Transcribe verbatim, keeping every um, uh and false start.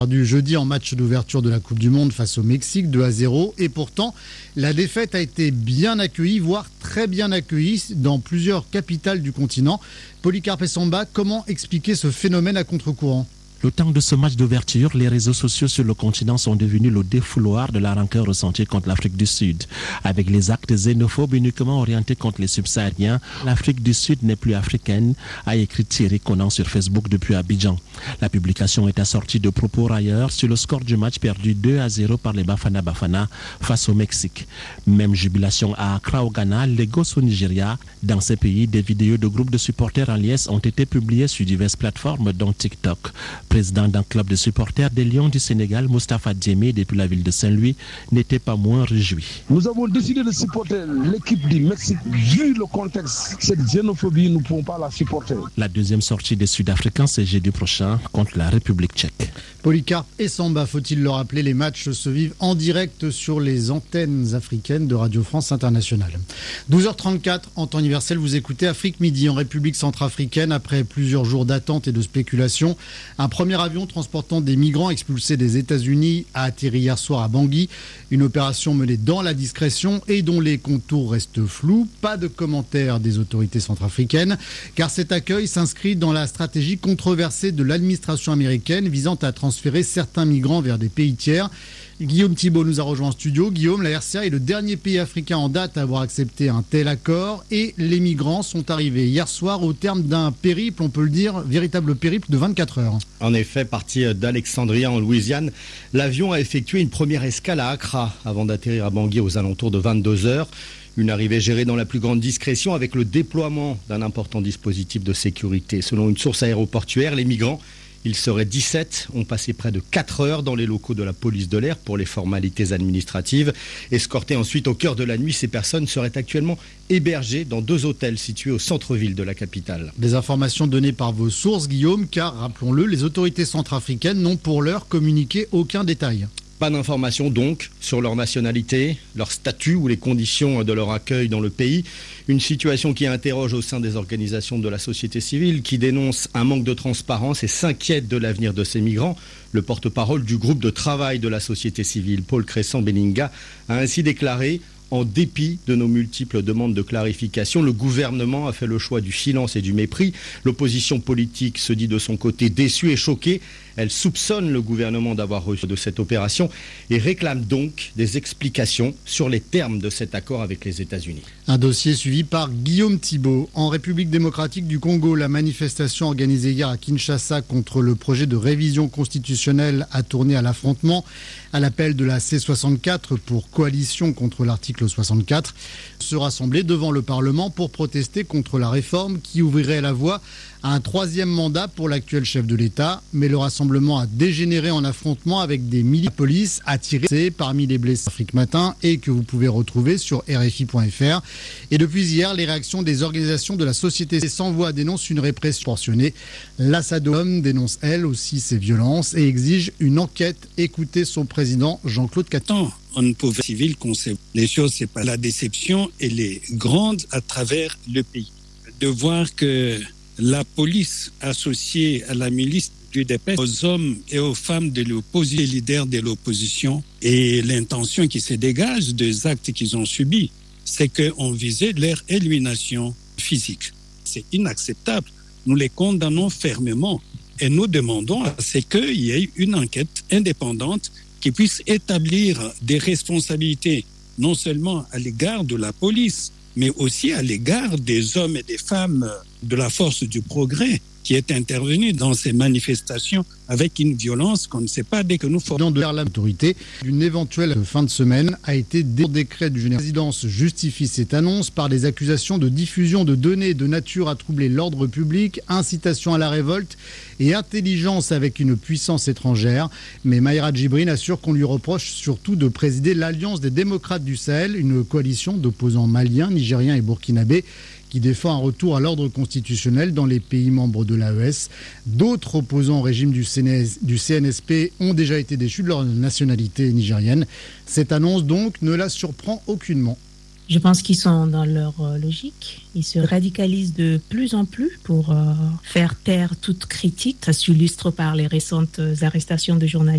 Du jeudi en match d'ouverture de la Coupe du Monde face au Mexique, deux à zéro. Et pourtant, la défaite a été bien accueillie, voire très bien accueillie dans plusieurs capitales du continent. Polycarpe Essamba, comment expliquer ce phénomène à contre-courant ? Le temps de ce match d'ouverture, les réseaux sociaux sur le continent sont devenus le défouloir de la rancœur ressentie contre l'Afrique du Sud. Avec les actes xénophobes uniquement orientés contre les subsahariens, l'Afrique du Sud n'est plus africaine, a écrit Thierry Conan sur Facebook depuis Abidjan. La publication est assortie de propos railleurs sur le score du match perdu deux à zéro par les Bafana Bafana face au Mexique. Même jubilation à Accra au Ghana, Lagos au Nigeria. Dans ces pays, des vidéos de groupes de supporters en liesse ont été publiées sur diverses plateformes dont TikTok. Président d'un club de supporters des Lions du Sénégal, Moustapha Diémé, depuis la ville de Saint-Louis, n'était pas moins réjoui. Nous avons décidé de supporter l'équipe du Mexique. Vu le contexte, cette xénophobie, nous ne pouvons pas la supporter. La deuxième sortie des Sud-Africains, c'est jeudi prochain contre la République tchèque. Polycarpe Essamba, faut-il le rappeler, les matchs se vivent en direct sur les antennes africaines de Radio France Internationale. douze heures trente-quatre, en temps universel, vous écoutez Afrique Midi en République centrafricaine. Après plusieurs jours d'attente et de spéculation, un premier avion transportant des migrants expulsés des États-Unis a atterri hier soir à Bangui. Une opération menée dans la discrétion et dont les contours restent flous. Pas de commentaires des autorités centrafricaines, car cet accueil s'inscrit dans la stratégie controversée de l'administration américaine visant à transférer certains migrants vers des pays tiers. Guillaume Thibault nous a rejoint en studio. Guillaume, la R C A est le dernier pays africain en date à avoir accepté un tel accord et les migrants sont arrivés hier soir au terme d'un périple, on peut le dire, véritable périple de vingt-quatre heures. En effet, parti d'Alexandria en Louisiane, l'avion a effectué une première escale à Accra avant d'atterrir à Bangui aux alentours de vingt-deux heures. Une arrivée gérée dans la plus grande discrétion avec le déploiement d'un important dispositif de sécurité. Selon une source aéroportuaire, les migrants, ils seraient dix-sept, ont passé près de quatre heures dans les locaux de la police de l'air pour les formalités administratives. Escortées ensuite au cœur de la nuit, ces personnes seraient actuellement hébergées dans deux hôtels situés au centre-ville de la capitale. Des informations données par vos sources, Guillaume, car, rappelons-le, les autorités centrafricaines n'ont pour l'heure communiqué aucun détail. Pas d'informations donc sur leur nationalité, leur statut ou les conditions de leur accueil dans le pays. Une situation qui interroge au sein des organisations de la société civile qui dénoncent un manque de transparence et s'inquiètent de l'avenir de ces migrants. Le porte-parole du groupe de travail de la société civile, Paul Cressan-Beninga, a ainsi déclaré: en dépit de nos multiples demandes de clarification, le gouvernement a fait le choix du silence et du mépris. L'opposition politique se dit de son côté déçue et choquée. Elle soupçonne le gouvernement d'avoir reçu de cette opération et réclame donc des explications sur les termes de cet accord avec les États-Unis. Un dossier suivi par Guillaume Thibault. En République démocratique du Congo, la manifestation organisée hier à Kinshasa contre le projet de révision constitutionnelle a tourné à l'affrontement. À l'appel de la C soixante-quatre pour coalition contre l'article soixante-quatre, se rassembler devant le Parlement pour protester contre la réforme qui ouvrirait la voie à un troisième mandat pour l'actuel chef de l'État. Mais le rassemblement a dégénéré en affrontement avec des milliers de police attirés parmi les blessés Afrique Matin et que vous pouvez retrouver sur R F I point F R. Et depuis hier, les réactions des organisations de la société sans voix dénoncent une répression proportionnée. La SADOM dénonce elle aussi ces violences et exige une enquête. Écoutez son président Jean-Claude Caton. On ne pouvait civil concevoir les choses, c'est pas la déception, elle est grande à travers le pays. De voir que la police associée à la milice du D P S, aux hommes et aux femmes de l'opposition, les leaders de l'opposition, et l'intention qui se dégage des actes qu'ils ont subis, c'est qu'on visait leur élimination physique. C'est inacceptable. Nous les condamnons fermement et nous demandons à ce qu'il y ait une enquête indépendante qui puisse établir des responsabilités, non seulement à l'égard de la police, mais aussi à l'égard des hommes et des femmes de la force du progrès qui est intervenu dans ces manifestations avec une violence qu'on ne sait pas dès que nous formons. De l'autorité d'une éventuelle fin de semaine a été dé- décret du général. La présidence justifie cette annonce par des accusations de diffusion de données de nature à troubler l'ordre public, incitation à la révolte et intelligence avec une puissance étrangère. Mais Maïra Djibrine assure qu'on lui reproche surtout de présider l'Alliance des démocrates du Sahel, une coalition d'opposants maliens, nigériens et burkinabés qui défend un retour à l'ordre constitutionnel dans les pays membres de l'A E S. D'autres opposants au régime du C N S P ont déjà été déchus de leur nationalité nigérienne. Cette annonce, donc, ne la surprend aucunement. Je pense qu'ils sont dans leur euh, logique. Ils se radicalisent de plus en plus pour euh, faire taire toute critique. Ça s'illustre par les récentes arrestations de journalistes.